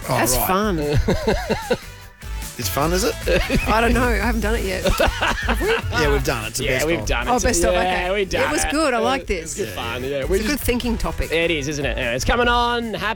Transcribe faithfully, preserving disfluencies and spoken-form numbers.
Oh, That's right. fun. It's fun, is it? I don't know. I haven't done it yet. Yeah, we've done it. It's a Yeah, best we've of. done it. Oh, best of. Yeah, Okay. we've done It was good. I like Uh, this. It's good fun. Yeah, we It's a just, good thinking topic. it is, isn't it? Anyway, it's coming on. Happy